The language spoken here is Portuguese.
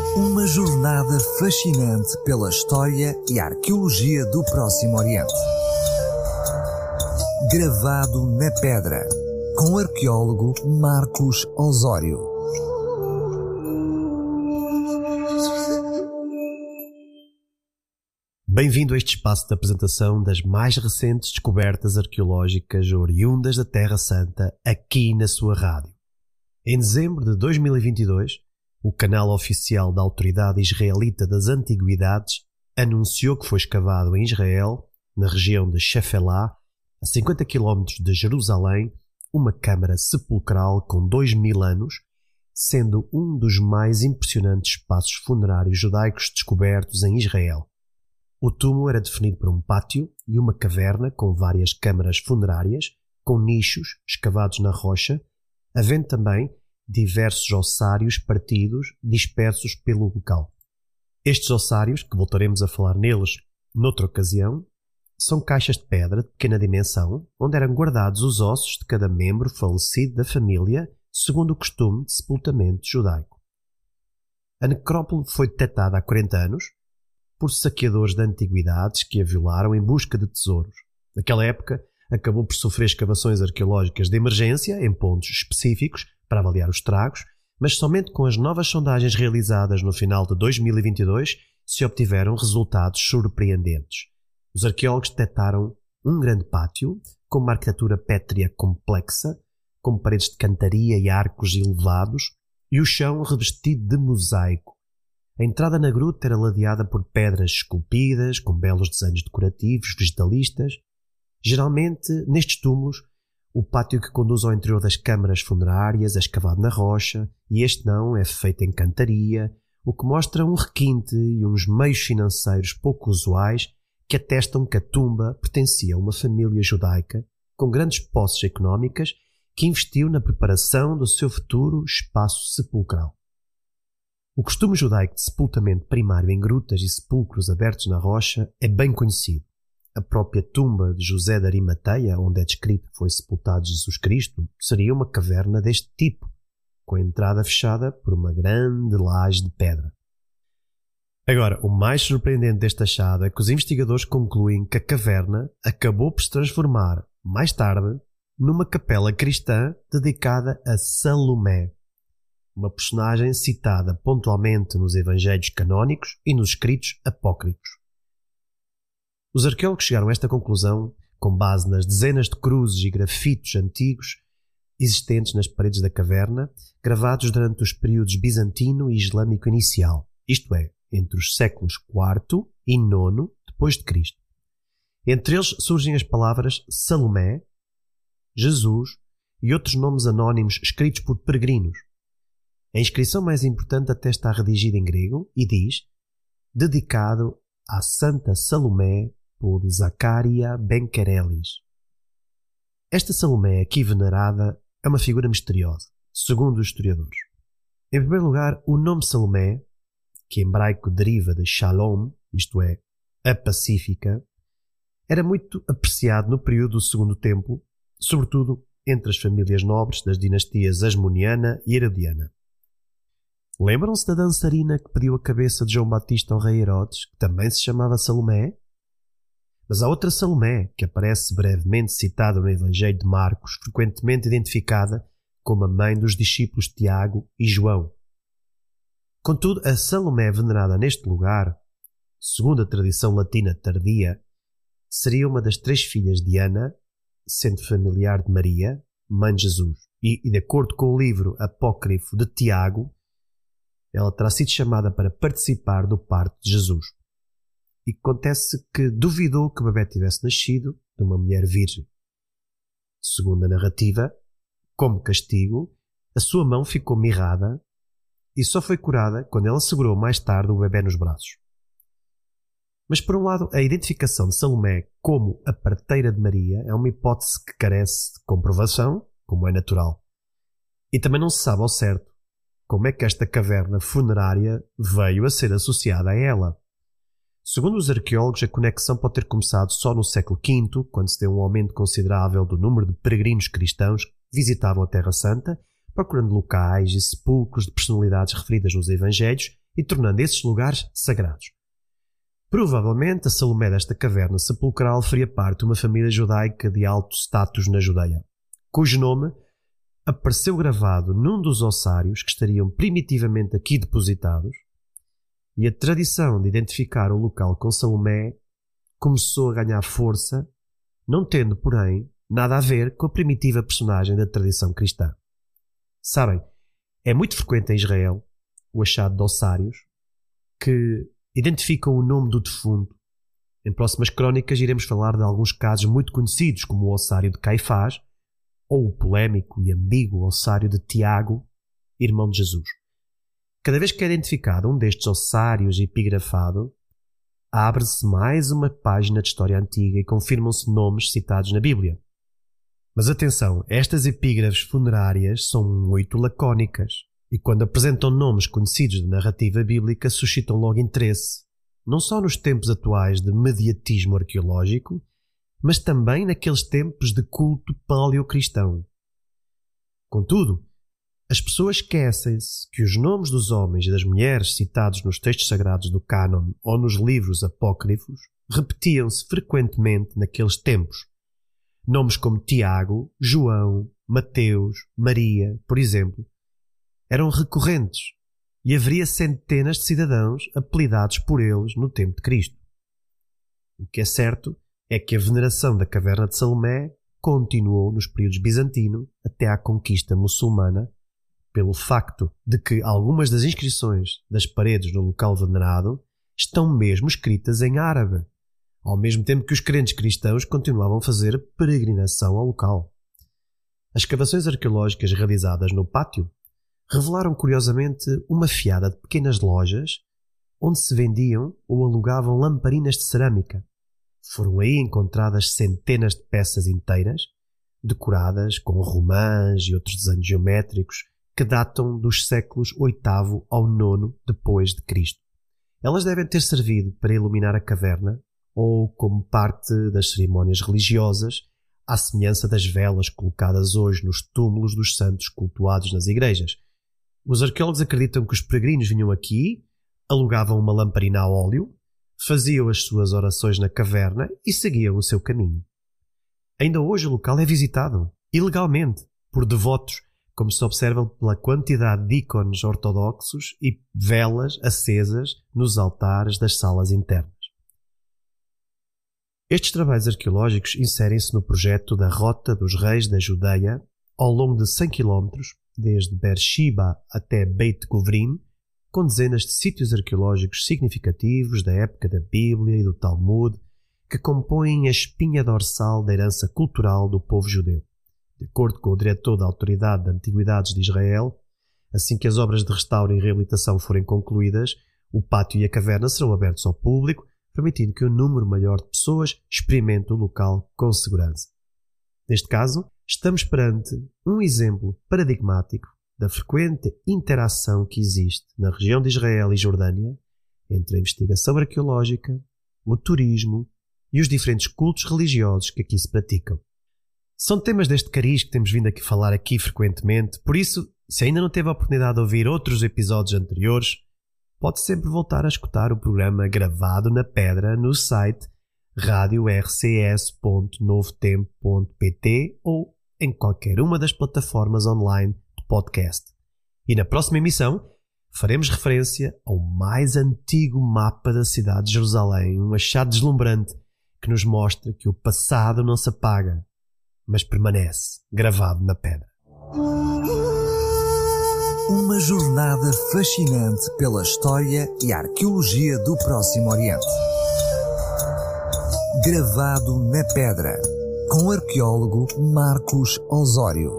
Uma jornada fascinante pela história e arqueologia do Próximo Oriente. Gravado na pedra, com o arqueólogo Marcos Osório. Bem-vindo a este espaço de apresentação das mais recentes descobertas arqueológicas oriundas da Terra Santa, aqui na sua rádio. Em dezembro de 2022, o canal oficial da Autoridade Israelita das Antiguidades anunciou que foi escavado em Israel, na região de Shefelá, a 50 km de Jerusalém, uma câmara sepulcral com 2000 anos, sendo um dos mais impressionantes espaços funerários judaicos descobertos em Israel. O túmulo era definido por um pátio e uma caverna com várias câmaras funerárias, com nichos escavados na rocha, havendo também diversos ossários partidos dispersos pelo local. Estes ossários, que voltaremos a falar neles noutra ocasião, são caixas de pedra de pequena dimensão, onde eram guardados os ossos de cada membro falecido da família, segundo o costume de sepultamento judaico. A necrópole foi detectada há 40 anos por saqueadores de antiguidades que a violaram em busca de tesouros. Naquela época, acabou por sofrer escavações arqueológicas de emergência em pontos específicos para avaliar os estragos, mas somente com as novas sondagens realizadas no final de 2022 se obtiveram resultados surpreendentes. Os arqueólogos detectaram um grande pátio com uma arquitetura pétrea complexa, com paredes de cantaria e arcos elevados, e o chão revestido de mosaico. A entrada na gruta era ladeada por pedras esculpidas, com belos desenhos decorativos, vegetalistas. Geralmente, nestes túmulos, o pátio que conduz ao interior das câmaras funerárias é escavado na rocha, e este não é feito em cantaria, o que mostra um requinte e uns meios financeiros pouco usuais que atestam que a tumba pertencia a uma família judaica com grandes posses económicas que investiu na preparação do seu futuro espaço sepulcral. O costume judaico de sepultamento primário em grutas e sepulcros abertos na rocha é bem conhecido. A própria tumba de José de Arimateia, onde é descrito que foi sepultado Jesus Cristo, seria uma caverna deste tipo, com a entrada fechada por uma grande laje de pedra. Agora, o mais surpreendente deste achado é que os investigadores concluem que a caverna acabou por se transformar, mais tarde, numa capela cristã dedicada a Salomé, uma personagem citada pontualmente nos evangelhos canónicos e nos escritos apócrifos. Os arqueólogos chegaram a esta conclusão com base nas dezenas de cruzes e grafitos antigos existentes nas paredes da caverna, gravados durante os períodos bizantino e islâmico inicial, isto é, entre os séculos IV e IX depois de Cristo. Entre eles surgem as palavras Salomé, Jesus e outros nomes anónimos escritos por peregrinos. A inscrição mais importante até está redigida em grego e diz: dedicado à Santa Salomé por Zaccaria Benquerelis. Esta Salomé aqui venerada é uma figura misteriosa, segundo os historiadores. Em primeiro lugar, o nome Salomé, que em hebraico deriva de Shalom, isto é, a pacífica, era muito apreciado no período do Segundo Templo, sobretudo entre as famílias nobres das dinastias Asmoniana e Herodiana. Lembram-se da dançarina que pediu a cabeça de João Batista ao rei Herodes, que também se chamava Salomé? Mas há outra Salomé, que aparece brevemente citada no Evangelho de Marcos, frequentemente identificada como a mãe dos discípulos Tiago e João. Contudo, a Salomé venerada neste lugar, segundo a tradição latina tardia, seria uma das 3 filhas de Ana, sendo familiar de Maria, mãe de Jesus, e de acordo com o livro apócrifo de Tiago, ela terá sido chamada para participar do parto de Jesus. E acontece que duvidou que o bebé tivesse nascido de uma mulher virgem. Segundo a narrativa, como castigo, a sua mão ficou mirrada e só foi curada quando ela segurou mais tarde o bebé nos braços. Mas, por um lado, a identificação de Salomé como a parteira de Maria é uma hipótese que carece de comprovação, como é natural. E também não se sabe ao certo como é que esta caverna funerária veio a ser associada a ela. Segundo os arqueólogos, a conexão pode ter começado só no século V, quando se deu um aumento considerável do número de peregrinos cristãos que visitavam a Terra Santa, procurando locais e sepulcros de personalidades referidas nos Evangelhos e tornando esses lugares sagrados. Provavelmente a Salomé desta caverna sepulcral faria parte de uma família judaica de alto status na Judeia, cujo nome apareceu gravado num dos ossários que estariam primitivamente aqui depositados, e a tradição de identificar o local com Salomé começou a ganhar força, não tendo, porém, nada a ver com a primitiva personagem da tradição cristã. Sabem, é muito frequente em Israel o achado de ossários que identificam o nome do defunto. Em próximas crónicas iremos falar de alguns casos muito conhecidos, como o ossário de Caifás ou o polémico e ambíguo ossário de Tiago, irmão de Jesus. Cada vez que é identificado um destes ossários epigrafado, abre-se mais uma página de história antiga e confirmam-se nomes citados na Bíblia. Mas atenção, estas epígrafes funerárias são muito lacónicas e quando apresentam nomes conhecidos de narrativa bíblica suscitam logo interesse, não só nos tempos atuais de mediatismo arqueológico, mas também naqueles tempos de culto paleocristão. Contudo, as pessoas esquecem-se que os nomes dos homens e das mulheres citados nos textos sagrados do cânon ou nos livros apócrifos repetiam-se frequentemente naqueles tempos. Nomes como Tiago, João, Mateus, Maria, por exemplo, eram recorrentes e haveria centenas de cidadãos apelidados por eles no tempo de Cristo. O que é certo é que a veneração da caverna de Salomé continuou nos períodos bizantino até à conquista muçulmana, pelo facto de que algumas das inscrições das paredes do local venerado estão mesmo escritas em árabe, ao mesmo tempo que os crentes cristãos continuavam a fazer peregrinação ao local. As escavações arqueológicas realizadas no pátio revelaram curiosamente uma fiada de pequenas lojas onde se vendiam ou alugavam lamparinas de cerâmica. Foram aí encontradas centenas de peças inteiras, decoradas com romãs e outros desenhos geométricos que datam dos séculos VIII ao IX depois de Cristo. Elas devem ter servido para iluminar a caverna ou como parte das cerimónias religiosas, à semelhança das velas colocadas hoje nos túmulos dos santos cultuados nas igrejas. Os arqueólogos acreditam que os peregrinos vinham aqui, alugavam uma lamparina a óleo, faziam as suas orações na caverna e seguiam o seu caminho. Ainda hoje o local é visitado, ilegalmente, por devotos, como se observa pela quantidade de ícones ortodoxos e velas acesas nos altares das salas internas. Estes trabalhos arqueológicos inserem-se no projeto da Rota dos Reis da Judeia ao longo de 100 km, desde Beersheba até Beit Guvrin, com dezenas de sítios arqueológicos significativos da época da Bíblia e do Talmud, que compõem a espinha dorsal da herança cultural do povo judeu. De acordo com o diretor da Autoridade de Antiguidades de Israel, assim que as obras de restauro e reabilitação forem concluídas, o pátio e a caverna serão abertos ao público, permitindo que um número maior de pessoas experimente o local com segurança. Neste caso, estamos perante um exemplo paradigmático da frequente interação que existe na região de Israel e Jordânia entre a investigação arqueológica, o turismo e os diferentes cultos religiosos que aqui se praticam. São temas deste cariz que temos vindo aqui falar aqui frequentemente, por isso, se ainda não teve a oportunidade de ouvir outros episódios anteriores, pode sempre voltar a escutar o programa gravado na pedra no site radiorcs.novotempo.pt ou em qualquer uma das plataformas online de podcast. E na próxima emissão faremos referência ao mais antigo mapa da cidade de Jerusalém, um achado deslumbrante que nos mostra que o passado não se apaga, mas permanece gravado na pedra. Uma jornada fascinante pela história e arqueologia do Próximo Oriente. Gravado na pedra, com o arqueólogo Marcos Osório.